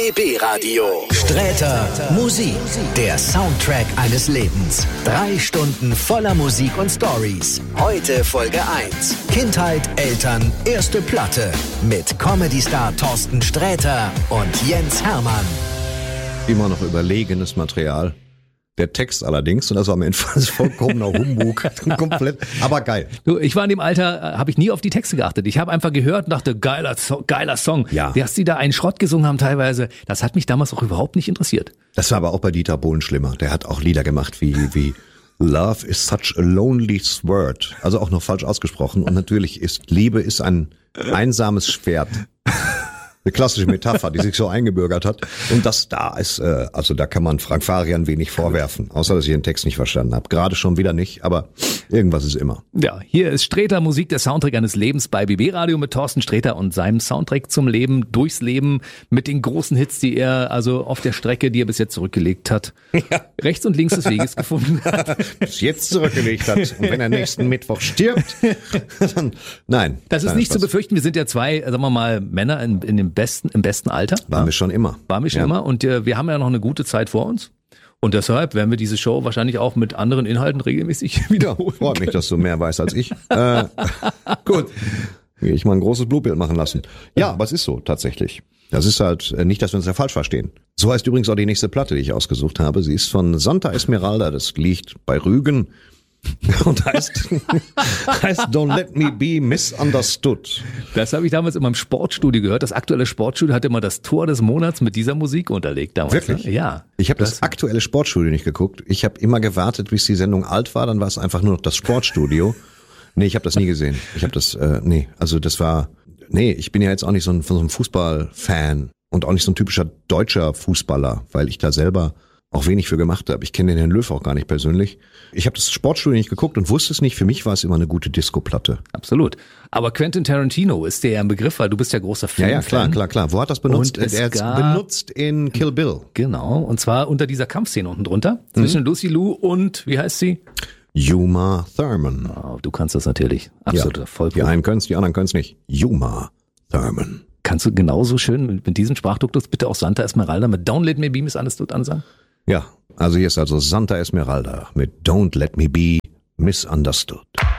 BB Radio. Sträter Musik. Der Soundtrack eines Lebens. 3 Stunden voller Musik und Stories. Heute Folge 1. Kindheit, Eltern, erste Platte. Mit Comedy-Star Thorsten Sträter und Jens Hermann. Immer noch überlegenes Material. Der Text allerdings, und das war mir jedenfalls vollkommener Humbug, komplett, aber geil. Du, ich war in dem Alter, habe ich nie auf die Texte geachtet. Ich habe einfach gehört und dachte, geiler Song. Ja. Dass die da einen Schrott gesungen haben teilweise, das hat mich damals auch überhaupt nicht interessiert. Das war aber auch bei Dieter Bohlen schlimmer. Der hat auch Lieder gemacht wie Love is such a lonely word. Also auch noch falsch ausgesprochen. Und natürlich ist Liebe ist ein einsames Schwert. Eine klassische Metapher, die sich so eingebürgert hat. Und das da ist, also da kann man Frank Farian wenig vorwerfen. Außer, dass ich den Text nicht verstanden habe. Gerade schon wieder nicht, aber irgendwas ist immer. Ja, hier ist Sträter Musik, der Soundtrack eines Lebens bei BB Radio mit Thorsten Sträter und seinem Soundtrack zum Leben, durchs Leben, mit den großen Hits, die er also auf der Strecke, die er bis jetzt zurückgelegt hat, rechts und links des Weges gefunden hat. Bis jetzt zurückgelegt hat. Und wenn er nächsten Mittwoch stirbt, dann, nein. Das ist nicht zu befürchten. Wir sind ja zwei, sagen wir mal, Männer im besten Alter. Waren wir schon immer. Und wir haben ja noch eine gute Zeit vor uns. Und deshalb werden wir diese Show wahrscheinlich auch mit anderen Inhalten regelmäßig wiederholen. Freut mich, dass du mehr weißt als ich. Gut. Ich mal ein großes Blutbild machen lassen. Ja, aber es ist so tatsächlich. Das ist halt nicht, dass wir uns ja falsch verstehen. So heißt übrigens auch die nächste Platte, die ich ausgesucht habe. Sie ist von Santa Esmeralda. Das liegt bei Rügen. Und heißt Don't Let Me Be Misunderstood. Das habe ich damals in meinem Sportstudio gehört. Das aktuelle Sportstudio hatte immer das Tor des Monats mit dieser Musik unterlegt damals. Wirklich? Ne? Ja. Ich habe das aktuelle Sportstudio nicht geguckt. Ich habe immer gewartet, bis die Sendung alt war. Dann war es einfach nur noch das Sportstudio. Nee, ich habe das nie gesehen. Ich habe das, ich bin ja jetzt auch nicht so ein Fußballfan und auch nicht so ein typischer deutscher Fußballer, weil ich da selber auch wenig für gemacht habe. Ich kenne den Herrn Löw auch gar nicht persönlich. Ich habe das Sportstudio nicht geguckt und wusste es nicht. Für mich war es immer eine gute Disco-Platte. Absolut. Aber Quentin Tarantino ist dir ja ein Begriff, weil du bist ja großer Fan. Ja, klar. Wo hat das benutzt? Er hat es benutzt in Kill Bill. Genau. Und zwar unter dieser Kampfszene unten drunter. Zwischen Lucy Liu und, wie heißt sie? Uma Thurman. Oh, du kannst das natürlich. Absolut. Ja, Voll. Die einen können es, die anderen können es nicht. Uma Thurman. Kannst du genauso schön mit diesem Sprachduktus bitte auch Santa Esmeralda mit Don't Let Me Be Misunderstood ansagen? Ja, also hier ist also Santa Esmeralda mit Don't Let Me Be Misunderstood.